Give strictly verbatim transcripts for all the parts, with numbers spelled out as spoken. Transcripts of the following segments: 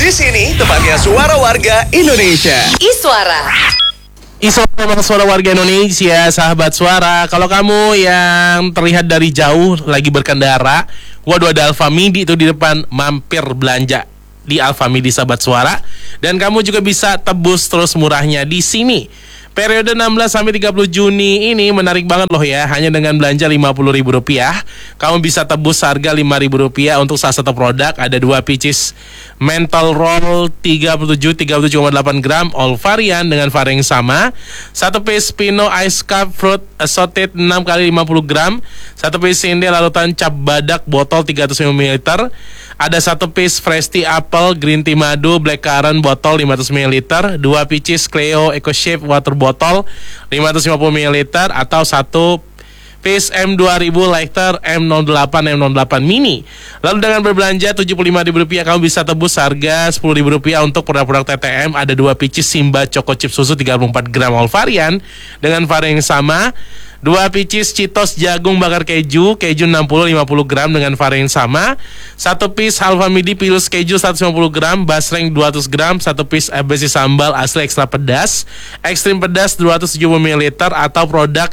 Di sini tempatnya suara warga Indonesia. Iswara. Iswara memang suara warga Indonesia, sahabat suara. Kalau kamu yang terlihat dari jauh lagi berkendara, waduh ada Alfamidi itu di depan, mampir belanja di Alfamidi sahabat suara. Dan kamu juga bisa tebus terus murahnya di sini. Periode enam belas sampai tiga puluh Juni ini menarik banget loh ya. Hanya dengan belanja lima puluh ribu rupiah, kamu bisa tebus harga lima ribu rupiah untuk salah satu produk. Ada dua pieces menthol roll tiga puluh tujuh tiga puluh tujuh koma delapan gram all varian dengan varian yang sama. Satu piece Pino Ice Cup Fruit Assorted enam kali lima puluh gram. Satu piece Sinde Larutan Cap Badak botol tiga ratus lima puluh mililiter. Ada satu piece Fresh Tea Apple Green Tea Madu Black Currant botol lima ratus mililiter. Dua pieces Cleo Eco Shape Water botol lima ratus lima puluh mililiter. Atau satu piece M dua ribu Lighter M nol delapan M nol delapan Mini. Lalu dengan berbelanja tujuh puluh lima ribu rupiah kamu bisa tebus harga sepuluh ribu rupiah untuk produk-produk T T M. Ada dua pieces Simba Choco Chip Susu tiga puluh empat gram all varian dengan varian yang sama. Dua pieces Cheetos Jagung Bakar Keju Keju enam puluh lima puluh gram dengan varian yang sama. Satu piece Alfamidi Pilus Keju seratus lima puluh gram Basreng dua ratus gram. Satu piece A B C Sambal Asli Ekstra Pedas Ekstrim Pedas dua ratus tujuh puluh mililiter. Atau produk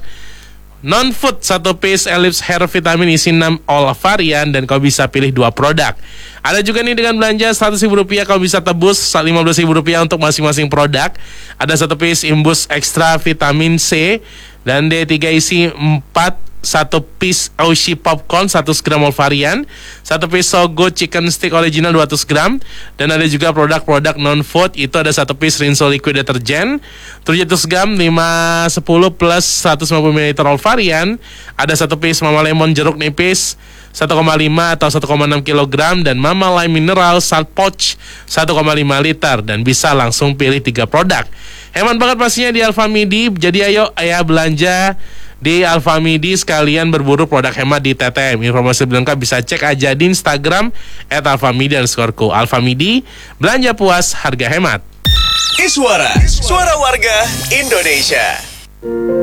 non-food satu piece Ellipse Hair Vitamin isi enam all varian. Dan kau bisa pilih dua produk. Ada juga nih dengan belanja seratus ribu rupiah kau bisa tebus lima belas ribu rupiah untuk masing-masing produk. Ada satu piece Imbus Extra Vitamin C dan D tiga isi empat. Satu piece Oishi Popcorn seratus gram all varian. Satu piece Sogo Chicken Stick Original dua ratus gram. Dan ada juga produk-produk non-food. Itu ada satu piece Rinso Liquid Detergent tujuh ratus gram lima sepuluh plus seratus lima puluh mililiter all varian. Ada satu piece Mama Lemon Jeruk Nipis satu koma lima atau satu koma enam kilogram. Dan Mama Lime Mineral Salt Pouch satu koma lima liter. Dan bisa langsung pilih tiga produk. Hemat banget pastinya di Alfamidi. Jadi ayo ya belanja di Alfamidi sekalian berburu produk hemat di T T M. Informasi lebih lengkap bisa cek aja di Instagram et alfamidi underscore co. Alfamidi, belanja puas, harga hemat. Iswara, suara warga Indonesia.